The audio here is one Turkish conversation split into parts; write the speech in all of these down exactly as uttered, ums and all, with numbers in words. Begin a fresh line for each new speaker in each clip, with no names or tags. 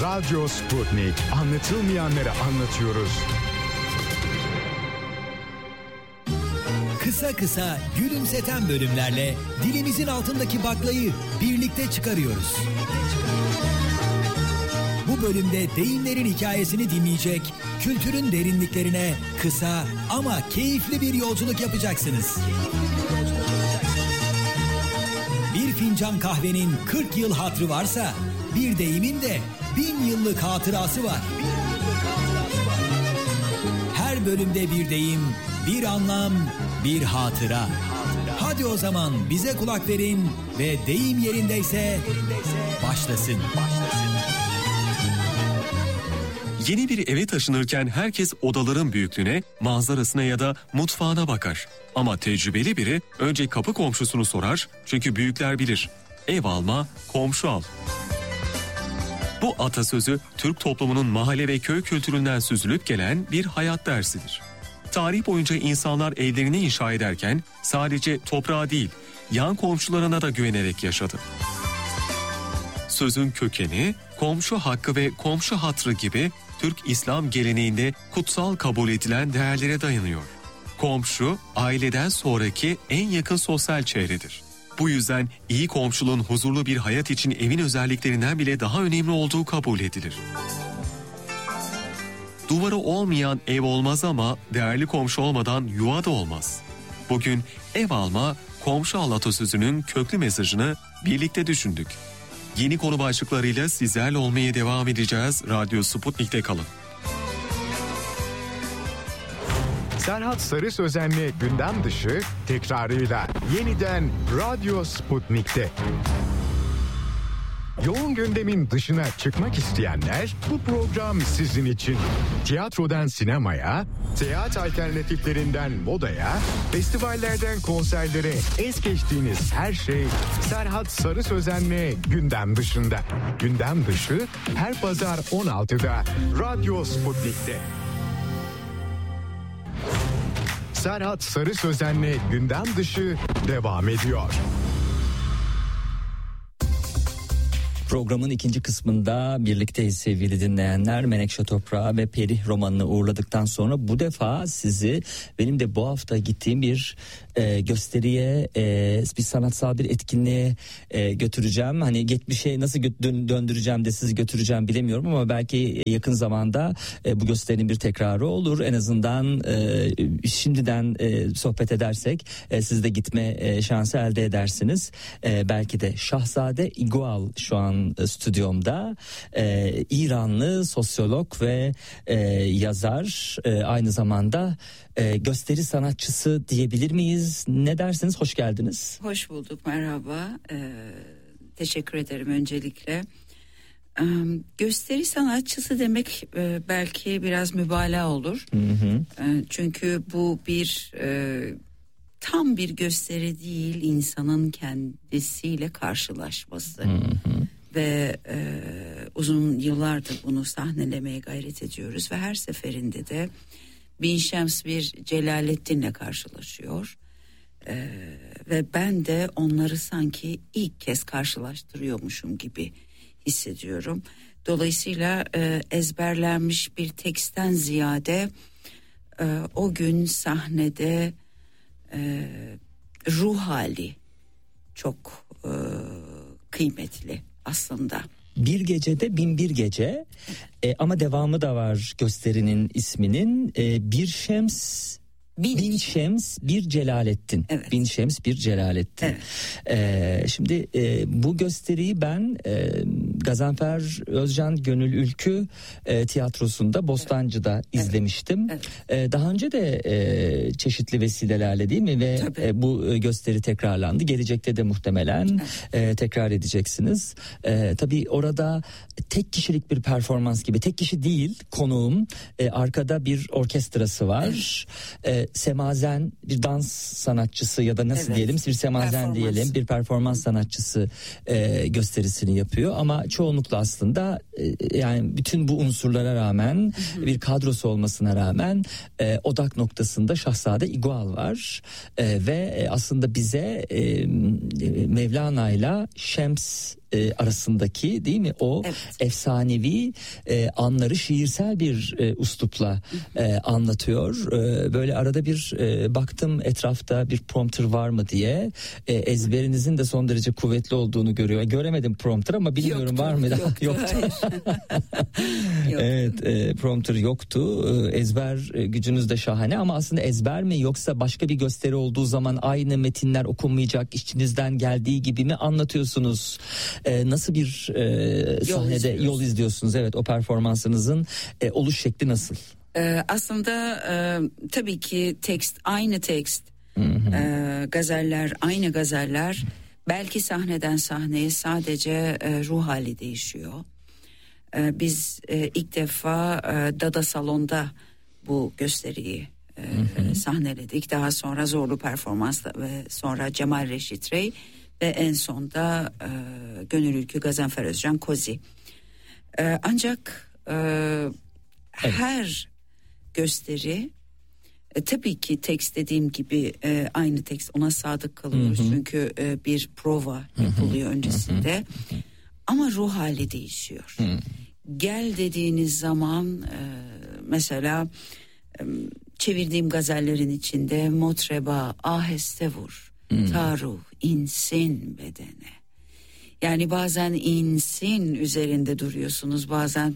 Radyo Sputnik. Anlatılmayanları anlatıyoruz.
Kısa kısa gülümseten bölümlerle dilimizin altındaki baklayı birlikte çıkarıyoruz. Bu bölümde deyimlerin hikayesini dinleyecek, kültürün derinliklerine kısa ama keyifli bir yolculuk yapacaksınız. Bir fincan kahvenin kırk yıl hatırı varsa, bir deyimin de bin yıllık hatırası var. Her bölümde bir deyim, bir anlam, bir hatıra. Hadi o zaman bize kulak verin ve deyim yerindeyse başlasın.
Yeni bir eve taşınırken herkes odaların büyüklüğüne, manzarasına ya da mutfağına bakar. Ama tecrübeli biri önce kapı komşusunu sorar, çünkü büyükler bilir. Ev alma, komşu al. Bu atasözü Türk toplumunun mahalle ve köy kültüründen süzülüp gelen bir hayat dersidir. Tarih boyunca insanlar evlerini inşa ederken sadece toprağa değil, yan komşularına da güvenerek yaşadı. Sözün kökeni, komşu hakkı ve komşu hatrı gibi Türk İslam geleneğinde kutsal kabul edilen değerlere dayanıyor. Komşu, aileden sonraki en yakın sosyal çevredir. Bu yüzden iyi komşuluğun huzurlu bir hayat için evin özelliklerinden bile daha önemli olduğu kabul edilir. Duvarı olmayan ev olmaz ama değerli komşu olmadan yuva da olmaz. Bugün ev alma, komşu al atasözünün köklü mesajını birlikte düşündük. Yeni konu başlıklarıyla sizlerle olmaya devam edeceğiz. Radyo Sputnik'te kalın.
Serhat Sarı Sözen'le gündem dışı tekrarıyla yeniden Radyo Sputnik'te. Yoğun gündemin dışına çıkmak isteyenler, bu program sizin için. Tiyatrodan sinemaya, seyahat alternatiflerinden modaya, festivallerden konserlere es geçtiğiniz her şey Serhat Sarı Sözen'le gündem dışında. Gündem dışı her pazar on altıda Radyo Sputnik'te. Serhat Sarı Sözen'le gündem dışı devam ediyor.
Programın ikinci kısmında birlikteyiz sevgili dinleyenler. Menekşe Toprağı ve Perih romanını uğurladıktan sonra bu defa sizi benim de bu hafta gittiğim bir e, gösteriye, e, bir sanatsal bir etkinliğe e, götüreceğim. Hani geçmişe nasıl gö- döndüreceğim de sizi götüreceğim bilemiyorum ama belki yakın zamanda e, bu gösterinin bir tekrarı olur. En azından e, şimdiden e, sohbet edersek e, siz de gitme e, şansı elde edersiniz. E, belki de Şahzade İgual şu an stüdyomda, e, İranlı sosyolog ve e, yazar, e, aynı zamanda e, gösteri sanatçısı diyebilir miyiz? Ne dersiniz? Hoş geldiniz.
Hoş bulduk, merhaba. Ee, teşekkür ederim öncelikle. Ee, gösteri sanatçısı demek e, belki biraz mübalağa olur. Hı hı. E, çünkü bu bir e, tam bir gösteri değil, insanın kendisiyle karşılaşması. Hı hı. Ve e, uzun yıllardır bunu sahnelemeye gayret ediyoruz ve her seferinde de Bin Şems bir Celalettin'le karşılaşıyor e, ve ben de onları sanki ilk kez karşılaştırıyormuşum gibi hissediyorum. Dolayısıyla e, ezberlenmiş bir tekstten ziyade e, o gün sahnede e, ruh hali çok e, kıymetli aslında.
Bir gecede bin bir gece e, ama devamı da var gösterinin isminin e, bir şems Bin, bin Şems bir Celalettin. Evet. Bin Şems bir Celalettin. Evet. Ee, şimdi e, bu gösteriyi ben e, Gazanfer Özcan Gönül Ülkü e, tiyatrosunda Bostancı'da evet. izlemiştim. Evet. E, daha önce de e, çeşitli vesilelerle değil mi ve e, bu gösteri tekrarlandı. Gelecekte de muhtemelen evet. e, tekrar edeceksiniz. E, tabii orada tek kişilik bir performans gibi, tek kişi değil konuğum, e, arkada bir orkestrası var. Evet. E, semazen bir dans sanatçısı ya da nasıl evet. diyelim bir semazen diyelim bir performans sanatçısı e, gösterisini yapıyor ama çoğunlukla aslında e, yani bütün bu unsurlara rağmen hı hı. bir kadrosu olmasına rağmen e, odak noktasında Şahzade İgual var e, ve aslında bize e, Mevlana'yla Şems e, arasındaki değil mi o evet. efsanevi e, anları şiirsel bir e, üslupla e, anlatıyor. E, böyle arada bir e, baktım etrafta bir prompter var mı diye, e, ezberinizin de son derece kuvvetli olduğunu görüyor. Göremedim prompter ama bilmiyorum yoktu, var mı?
Yoktu.
yoktu. Evet, e, prompter yoktu. E, ezber e, gücünüz de şahane ama aslında ezber mi yoksa başka bir gösteri olduğu zaman aynı metinler okunmayacak, içinizden geldiği gibi mi anlatıyorsunuz? E, nasıl bir e, sahnede yol, yol izliyorsunuz? Evet, o performansınızın e, oluş şekli nasıl?
Ee, aslında e, tabii ki tekst aynı tekst, e, gazeller aynı gazeller. Belki sahneden sahneye sadece e, ruh hali değişiyor. E, biz e, ilk defa e, Dada Salon'da bu gösteriyi e, hı hı. sahneledik. Daha sonra Zorlu Performans'ta ve sonra Cemal Reşit Rey ve en sonda e, Gönül Ülkü Gazanfer Özcan Kozi. E, ancak e, evet. her gösteri e, tabii ki tekst dediğim gibi e, aynı tekst, ona sadık kalıyoruz. Hı hı. Çünkü e, bir prova yapılıyor hı hı. öncesinde. Hı hı. Ama ruh hali değişiyor. Hı. Gel dediğiniz zaman e, mesela e, çevirdiğim gazellerin içinde Motreba aheste vur, hmm. taruh insin bedene. Yani bazen insin üzerinde duruyorsunuz, bazen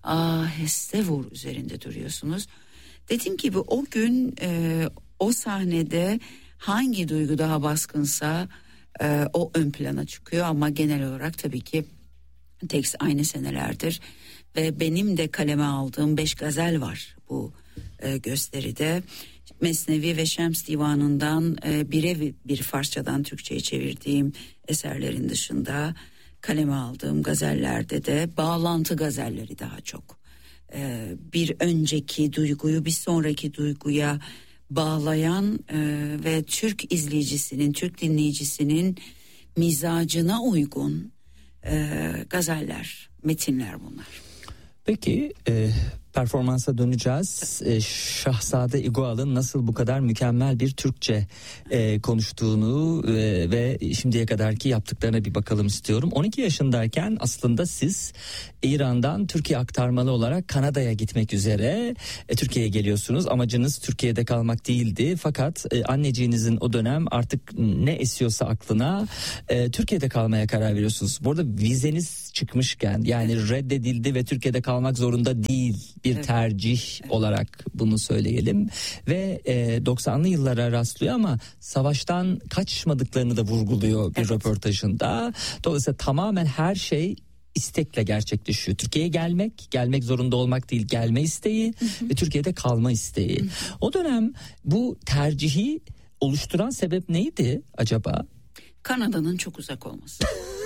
aheste vur üzerinde duruyorsunuz. Dediğim gibi o gün e, o sahnede hangi duygu daha baskınsa e, o ön plana çıkıyor ama genel olarak tabii ki tekst aynı senelerdir ve benim de kaleme aldığım beş gazel var bu e, gösteride. Mesnevi ve Şems Divanı'ndan e, bire bir Farsçadan Türkçe'ye çevirdiğim eserlerin dışında kaleme aldığım gazellerde de bağlantı gazelleri daha çok. E, bir önceki duyguyu bir sonraki duyguya bağlayan e, ve Türk izleyicisinin, Türk dinleyicisinin mizacına uygun e, gazeller, metinler bunlar.
Peki e, performansa döneceğiz. E, Şahzade İgoal'ın nasıl bu kadar mükemmel bir Türkçe e, konuştuğunu e, ve şimdiye kadarki yaptıklarına bir bakalım istiyorum. on iki yaşındayken aslında siz İran'dan Türkiye aktarmalı olarak Kanada'ya gitmek üzere e, Türkiye'ye geliyorsunuz. Amacınız Türkiye'de kalmak değildi. Fakat e, anneciğinizin o dönem artık ne esiyorsa aklına e, Türkiye'de kalmaya karar veriyorsunuz. Bu arada vizeniz çıkmışken, yani reddedildi ve Türkiye'de kalmak zorunda değil, bir evet. tercih evet. olarak bunu söyleyelim ve e, doksanlı yıllara rastlıyor ama savaştan kaçmadıklarını da vurguluyor bir evet. röportajında. Dolayısıyla tamamen her şey istekle gerçekleşiyor. Türkiye'ye gelmek, gelmek zorunda olmak değil, gelme isteği hı hı. ve Türkiye'de kalma isteği. Hı hı. O dönem bu tercihi oluşturan sebep neydi acaba?
Kanada'nın çok uzak olması.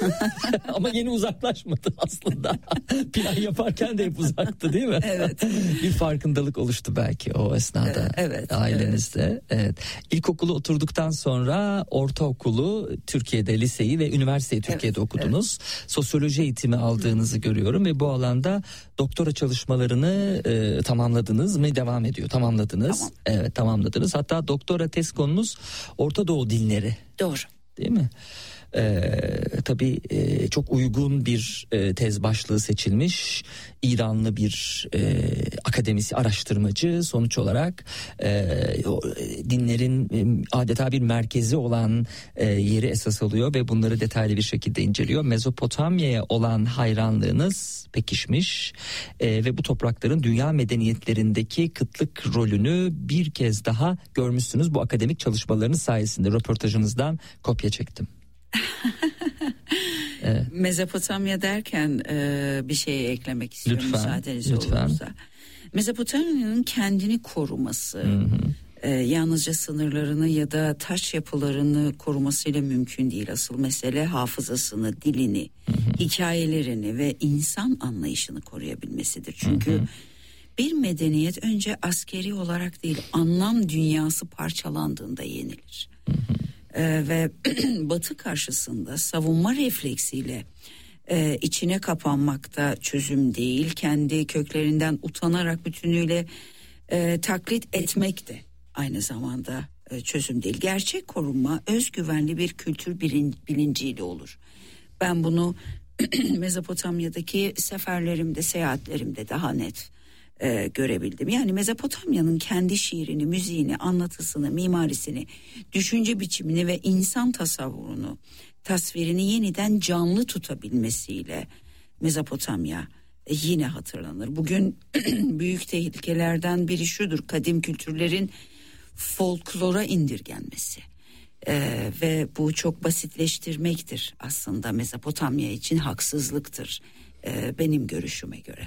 Ama yeni uzaklaşmadı aslında. Plan yaparken de hep uzaktı değil mi?
Evet.
Bir farkındalık oluştu belki o esnada.
Evet.
Ailenizde. Evet. evet. İlkokulu oturduktan sonra ortaokulu Türkiye'de, liseyi ve üniversiteyi Türkiye'de evet, okudunuz. Evet. Sosyoloji eğitimi aldığınızı Hı. görüyorum ve bu alanda doktora çalışmalarını e, tamamladınız mı? Devam ediyor. Tamamladınız. Tamam. Evet, tamamladınız. Hatta doktora tez konunuz Orta Doğu dinleri.
Doğru.
Değil mi? Ee, tabii e, çok uygun bir e, tez başlığı seçilmiş. İranlı bir e, akademisyen, araştırmacı, sonuç olarak e, o, dinlerin e, adeta bir merkezi olan e, yeri esas alıyor ve bunları detaylı bir şekilde inceliyor. Mezopotamya'ya olan hayranlığınız pekişmiş e, ve bu toprakların dünya medeniyetlerindeki kıtlık rolünü bir kez daha görmüşsünüz bu akademik çalışmalarınız sayesinde. Röportajınızdan kopya çektim.
Evet. Mezopotamya derken e, bir şey eklemek istiyorum lütfen, müsaadeniz lütfen. olursa. Mezopotamya'nın kendini koruması, hı hı. E, yalnızca sınırlarını ya da taş yapılarını korumasıyla mümkün değil. Asıl mesele hafızasını, dilini, hı hı. hikayelerini ve insan anlayışını koruyabilmesidir. Çünkü hı hı. bir medeniyet önce askeri olarak değil, anlam dünyası parçalandığında yenilir. Hı hı. Ee, ve Batı karşısında savunma refleksiyle e, içine kapanmak da çözüm değil. Kendi köklerinden utanarak bütünüyle e, taklit etmek de aynı zamanda e, çözüm değil. Gerçek korunma özgüvenli bir kültür bilin, bilinciyle olur. Ben bunu Mezopotamya'daki seferlerimde, seyahatlerimde daha net e, görebildim. Yani Mezopotamya'nın kendi şiirini, müziğini, anlatısını, mimarisini, düşünce biçimini ve insan tasavvurunu, tasvirini yeniden canlı tutabilmesiyle Mezopotamya e, yine hatırlanır. Bugün büyük tehlikelerden biri şudur: kadim kültürlerin folklora indirgenmesi. Ee, ve bu çok basitleştirmektir aslında, Mezopotamya için haksızlıktır ee, benim görüşüme göre.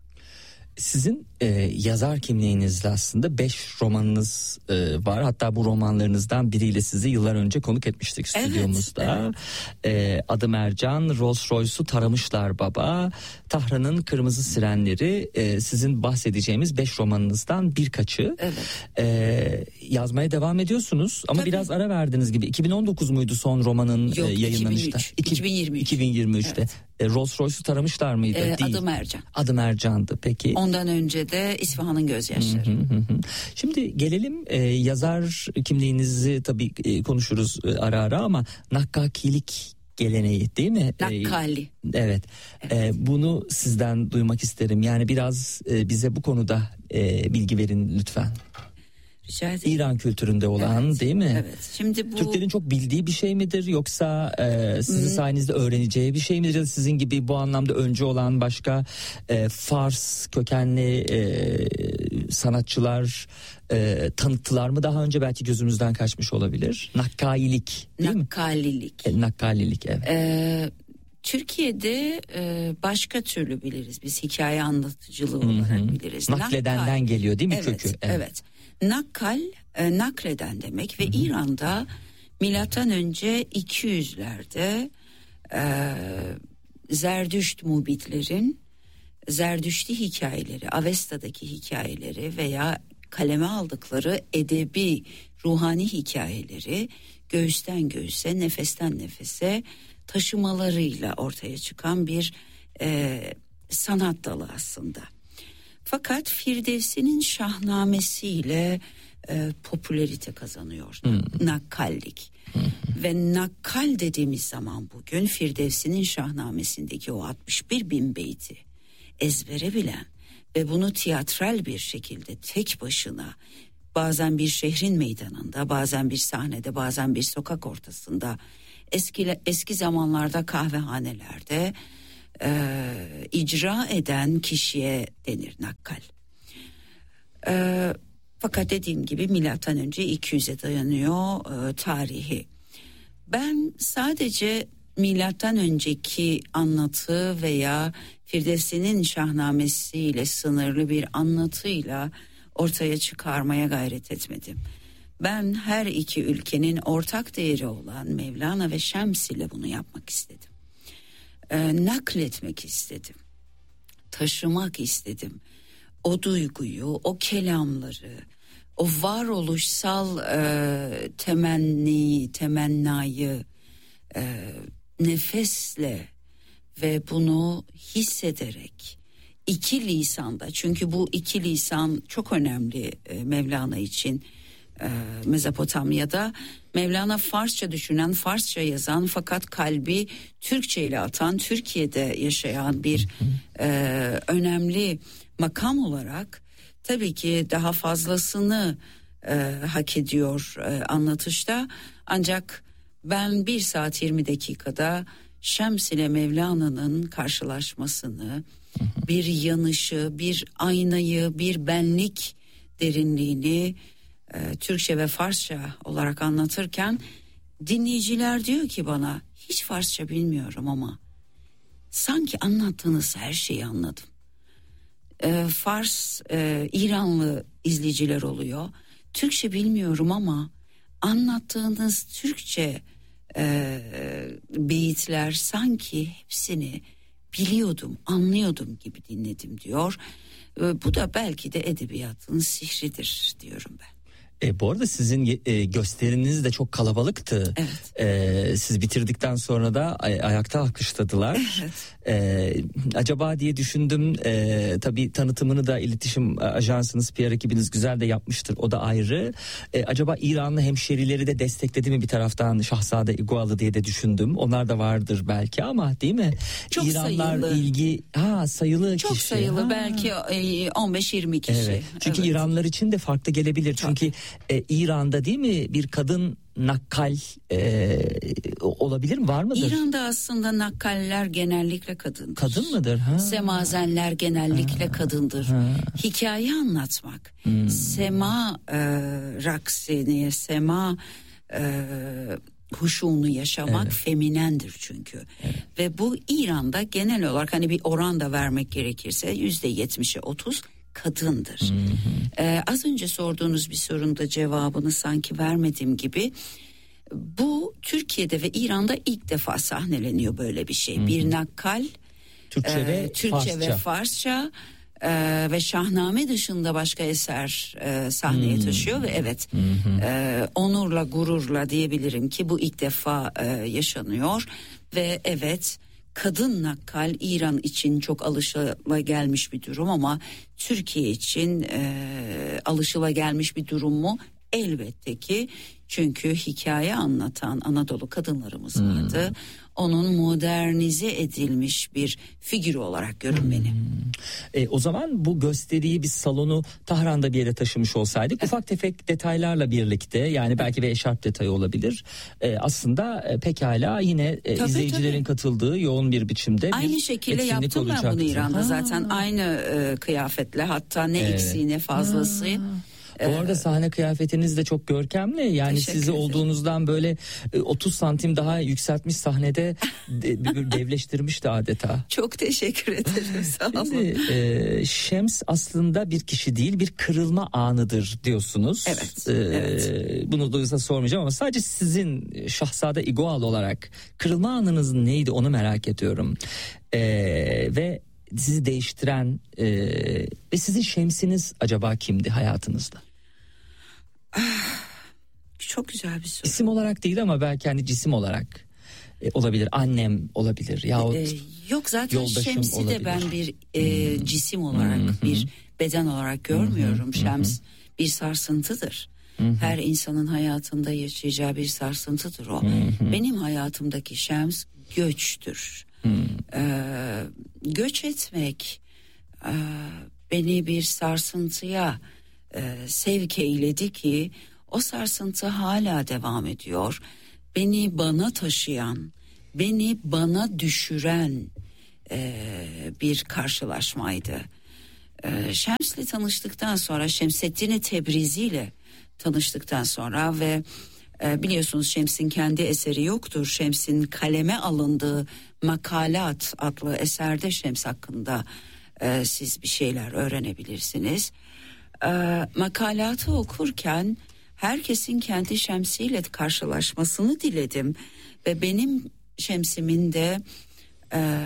Sizin e, yazar kimliğinizde aslında beş romanınız e, var. Hatta bu romanlarınızdan biriyle sizi yıllar önce konuk etmiştik stüdyomuzda. Evet, evet. E, Adım Ercan, Rolls Royce'u taramışlar baba, Tahran'ın Kırmızı Sirenleri, e, sizin bahsedeceğimiz beş romanınızdan birkaçı. Evet. E, yazmaya devam ediyorsunuz ama Tabii. biraz ara verdiniz gibi. iki bin on dokuz muydu son romanın
Yok,
e, yayınlanışta?
iki bin yirmi üç.
iki bin yirmi üçte. Evet. E, Rolls Royce'u taramışlar mıydı?
E,
Değil.
Adım Ercan.
Adım Ercan'dı peki.
Ondan önce de İsfahan'ın Gözyaşları.
Hı hı hı. Şimdi gelelim e, yazar kimliğinizi tabii e, konuşuruz e, ara ara ama nakkakilik geleneği değil mi?
Nakkali.
E, evet. evet. E, bunu sizden duymak isterim. Yani biraz e, bize bu konuda e, bilgi verin lütfen. İran kültüründe olan evet, değil mi?
Evet. Şimdi bu
Türklerin çok bildiği bir şey midir yoksa e, sizin hmm. sayenizde öğreneceği bir şey midir? Ya da sizin gibi bu anlamda öncü olan başka e, Fars kökenli e, sanatçılar e, tanıttılar mı daha önce? Belki gözümüzden kaçmış olabilir. Nakkalilik değil
Nakkalilik.
mi? E, nakkalilik evet.
Ee, Türkiye'de e, başka türlü biliriz. Biz hikaye anlatıcılığı olarak Hı-hı. biliriz.
Nakledenden Nakkal. Geliyor değil mi
evet,
kökü?
Evet. evet. Nakkal e, nakleden demek ve Hı-hı. İran'da milattan önce iki yüzlerde e, Zerdüşt mubitlerin Zerdüşti hikayeleri, Avesta'daki hikayeleri veya kaleme aldıkları edebi, ruhani hikayeleri göğüsten göğüse, nefesten nefese taşımalarıyla ortaya çıkan bir e, sanat dalı aslında. Fakat Firdevsi'nin Şahnamesi'yle e, popülerite kazanıyor hmm. nakkallik. Hmm. Ve nakkal dediğimiz zaman bugün Firdevsi'nin Şahnamesi'ndeki o altmış bir bin beyti ezbere bilen ve bunu tiyatral bir şekilde tek başına bazen bir şehrin meydanında, bazen bir sahnede, bazen bir sokak ortasında, eski eski zamanlarda kahvehanelerde e, icra eden kişiye denir nakkal. E, fakat dediğim gibi milattan önce iki yüze dayanıyor e, tarihi. Ben sadece milattan önceki anlatı veya Firdevsi'nin Şahnamesi'yle sınırlı bir anlatıyla ortaya çıkarmaya gayret etmedim. Ben her iki ülkenin ortak değeri olan Mevlana ve Şems ile bunu yapmak istedim. Ee, nakletmek istedim. Taşımak istedim. O duyguyu, o kelamları, o varoluşsal e, temenni, temennayı e, nefesle ve bunu hissederek iki lisanda, çünkü bu iki lisan çok önemli e, Mevlana için. e, Mezopotamya'da Mevlana Farsça düşünen, Farsça yazan fakat kalbi Türkçe ile atan, Türkiye'de yaşayan bir e, önemli makam olarak tabii ki daha fazlasını e, hak ediyor e, anlatışta. Ancak ben bir saat yirmi dakikada Şems ile Mevlana'nın karşılaşmasını, bir yanışı, bir aynayı, bir benlik derinliğini e, Türkçe ve Farsça olarak anlatırken dinleyiciler diyor ki bana, hiç Farsça bilmiyorum ama sanki anlattığınız her şeyi anladım. E, Fars, e, İranlı izleyiciler oluyor. Türkçe bilmiyorum ama anlattığınız Türkçe e, beyitler sanki hepsini biliyordum, anlıyordum gibi dinledim diyor. E, bu da belki de edebiyatın sihridir diyorum ben.
E, bu arada sizin e, gösteriniz de çok kalabalıktı.
Evet.
E, siz bitirdikten sonra da ay- ayakta alkışladılar.
Evet.
Ee, acaba diye düşündüm. Ee, tabii tanıtımını da iletişim ajansınız, P R ekibiniz güzel de yapmıştır. O da ayrı. Ee, acaba İranlı hemşerileri de destekledi mi bir taraftan Şahzade Igualı diye de düşündüm. Onlar da vardır belki ama değil mi?
Çok
İranlar
sayılı.
ilgi ha sayılı
Çok
kişi.
sayılı
ha.
belki on beş yirmi kişi.
Evet. Çünkü
Evet.
İranlılar için de farklı gelebilir. Çünkü e, İran'da değil mi bir kadın nakkal e, olabilir mi? Var mıdır?
İran'da aslında nakkaller genellikle kadındır.
Kadın mıdır? Ha.
Semazenler genellikle ha. kadındır. Ha. Hikaye anlatmak, hmm. sema e, raksini, sema e, huşunu yaşamak evet. feminendir çünkü. Evet. Ve bu İran'da genel olarak hani bir oran da vermek gerekirse yüzde yetmişe otuz kadındır. Hı hı. Ee, az önce sorduğunuz bir sorunda cevabını sanki vermediğim gibi bu Türkiye'de ve İran'da ilk defa sahneleniyor böyle bir şey. Hı hı. Bir nakkal
Türkçe
e,
ve
Türkçe
Farsça.
ve Farsça e, ve Şahname dışında başka eser e, sahneye hmm. taşıyor ve evet hmm. e, onurla gururla diyebilirim ki bu ilk defa e, yaşanıyor ve evet kadın nakkal İran için çok alışılagelmiş bir durum ama Türkiye için e, alışılagelmiş bir durum mu? Elbette ki, çünkü hikaye anlatan Anadolu kadınlarımız vardı. Hmm. Onun modernize edilmiş bir figürü olarak görün beni. Hmm.
E, o zaman bu gösteriyi, bir salonu Tahran'da bir yere taşımış olsaydık evet. ufak tefek detaylarla birlikte, yani belki bir eşarp detayı olabilir. E, aslında e, pekala yine e, tabii, izleyicilerin tabii. katıldığı yoğun bir biçimde
aynı
bir
şekilde yaptım olacaktı. Ben bunu İran'da ha. zaten aynı e, kıyafetle, hatta ne evet. eksiği ne fazlası. Ha.
Bu arada sahne kıyafetiniz de çok görkemli. Yani sizi ederim. Olduğunuzdan böyle otuz santim daha yükseltmiş sahnede devleştirmişti adeta.
Çok teşekkür ederim. Sağ olun.
Şimdi, e, Şems aslında bir kişi değil, bir kırılma anıdır diyorsunuz.
Evet.
E,
evet.
Bunu duysa sormayacağım ama sadece sizin Şahzade Igualı olarak kırılma anınız neydi, onu merak ediyorum. E, ve sizi değiştiren e, ve sizin şemsiniz acaba kimdi hayatınızda?
Çok güzel bir soru.
İsim olarak değil ama belki hani cisim olarak e, olabilir. Annem olabilir yahut
ee, yok zaten Şems'i olabilir. De ben bir e, hmm. cisim olarak hmm. bir beden olarak görmüyorum. Hmm. Şems hmm. bir sarsıntıdır. Hmm. Her insanın hayatında yaşayacağı bir sarsıntıdır o. Hmm. Benim hayatımdaki Şems göçtür. Hmm. Ee, göç etmek e, beni bir sarsıntıya e, sevk eyledi ki o sarsıntı hala devam ediyor. Beni bana taşıyan, beni bana düşüren e, bir karşılaşmaydı. E, Şems'le tanıştıktan sonra, Şemseddin Tebrizi ile tanıştıktan sonra ve e, biliyorsunuz Şems'in kendi eseri yoktur. Şems'in kaleme alındığı Makalat adlı eserde Şems hakkında e, siz bir şeyler öğrenebilirsiniz. E, makalatı okurken herkesin kendi Şems'iyle karşılaşmasını diledim ve benim Şems'imin de e,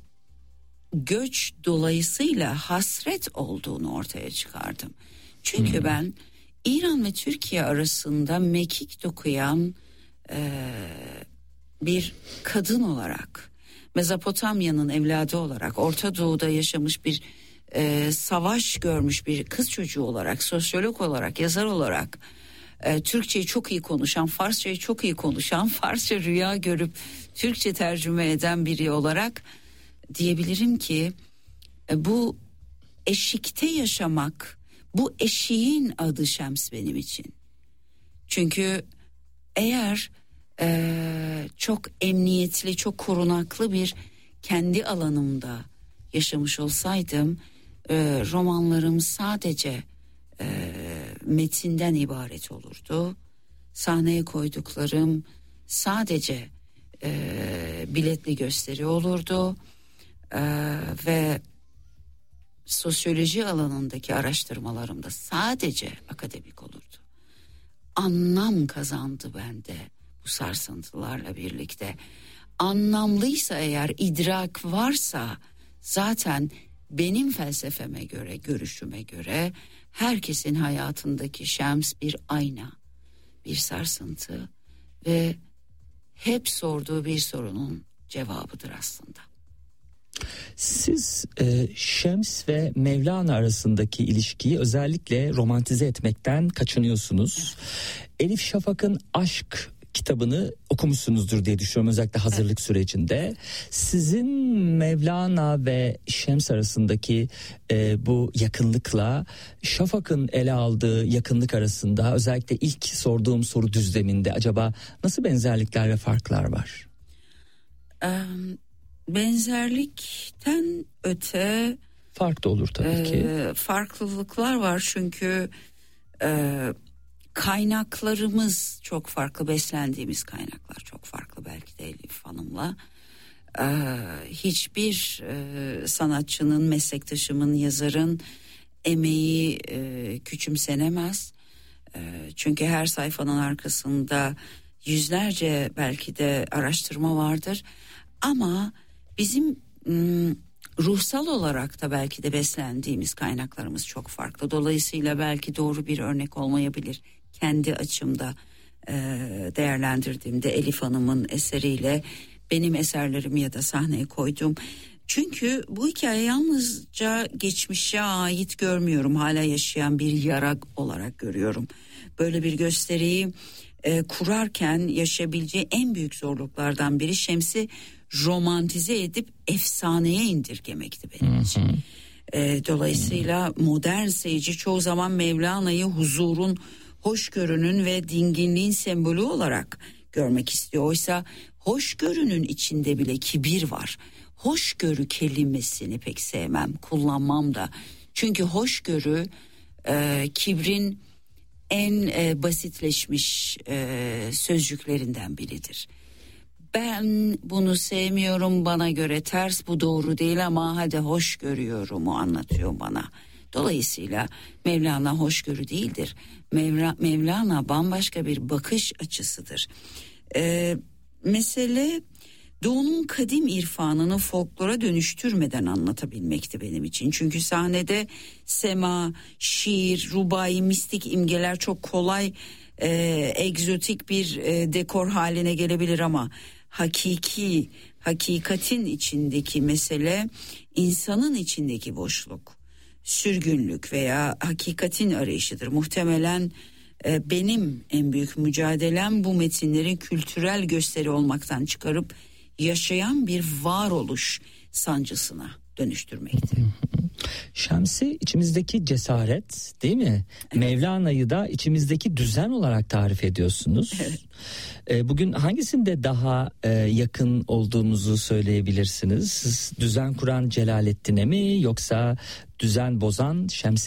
göç dolayısıyla hasret olduğunu ortaya çıkardım. Çünkü hmm. ben İran ve Türkiye arasında mekik dokuyan e, bir kadın olarak, Mezopotamya'nın evladı olarak, Orta Doğu'da yaşamış bir e, savaş görmüş bir kız çocuğu olarak, sosyolog olarak, yazar olarak, e, Türkçeyi çok iyi konuşan, Farsçayı çok iyi konuşan, Farsça rüya görüp Türkçe tercüme eden biri olarak diyebilirim ki e, bu eşikte yaşamak, bu eşiğin adı Şems benim için. Çünkü eğer e, çok emniyetli, çok korunaklı bir kendi alanımda yaşamış olsaydım, e, romanlarım sadece e, metinden ibaret olurdu. Sahneye koyduklarım sadece e, biletli gösteri olurdu e, ve sosyoloji alanındaki araştırmalarım da sadece akademik olurdu. Anlam kazandı bende bu sarsıntılarla birlikte. Anlamlıysa eğer, idrak varsa zaten benim felsefeme göre, görüşüme göre herkesin hayatındaki Şems bir ayna, bir sarsıntı ve hep sorduğu bir sorunun cevabıdır aslında.
Siz e, Şems ve Mevlana arasındaki ilişkiyi özellikle romantize etmekten kaçınıyorsunuz. Elif Şafak'ın Aşk kitabını okumuşsunuzdur diye düşünüyorum, özellikle hazırlık sürecinde. Sizin Mevlana ve Şems arasındaki e, bu yakınlıkla Şafak'ın ele aldığı yakınlık arasında, özellikle ilk sorduğum soru düzleminde acaba nasıl benzerlikler ve farklar var?
Um... Benzerlikten öte
fark da olur tabii ki.
E, farklılıklar var çünkü e, kaynaklarımız çok farklı, beslendiğimiz kaynaklar çok farklı belki de Elif Hanım'la. E, hiçbir e, sanatçının, meslektaşımın, yazarın emeği e, küçümsenemez. E, çünkü her sayfanın arkasında yüzlerce belki de araştırma vardır. Ama bizim ım, ruhsal olarak da belki de beslendiğimiz kaynaklarımız çok farklı. Dolayısıyla belki doğru bir örnek olmayabilir. Kendi açımda e, değerlendirdiğimde Elif Hanım'ın eseriyle benim eserlerimi ya da sahneye koydum. Çünkü bu hikaye yalnızca geçmişe ait görmüyorum. Hala yaşayan bir yara olarak görüyorum. Böyle bir gösteriyi e, kurarken yaşayabileceği en büyük zorluklardan biri Şems'i romantize edip efsaneye indirgemekti benim için. Hı hı. E, dolayısıyla modern seyirci çoğu zaman Mevlana'yı huzurun, hoşgörünün ve dinginliğin sembolü olarak görmek istiyor. Oysa hoşgörünün içinde bile kibir var. Hoşgörü kelimesini pek sevmem, kullanmam da. Çünkü hoşgörü e, kibrin en e, basitleşmiş e, sözcüklerinden biridir. Ben bunu sevmiyorum, bana göre ters, bu doğru değil ama hadi hoş görüyorumu anlatıyor bana. Dolayısıyla Mevlana hoşgörü değildir. Mevla, Mevlana bambaşka bir bakış açısıdır. Ee, mesele Doğu'nun kadim irfanını folklora dönüştürmeden anlatabilmekti benim için. Çünkü sahnede sema, şiir, rubai, mistik imgeler çok kolay, e, egzotik bir e, dekor haline gelebilir ama hakiki, hakikatin içindeki mesele insanın içindeki boşluk, sürgünlük veya hakikatin arayışıdır. Muhtemelen e, benim en büyük mücadelem bu metinleri kültürel gösteri olmaktan çıkarıp yaşayan bir varoluş sancısına dönüştürmekti.
Şems'i içimizdeki cesaret, değil mi? Evet. Mevlana'yı da içimizdeki düzen olarak tarif ediyorsunuz. Evet. Bugün hangisinde daha yakın olduğumuzu söyleyebilirsiniz? Siz düzen kuran Celaleddin'e mi, yoksa düzen bozan Şems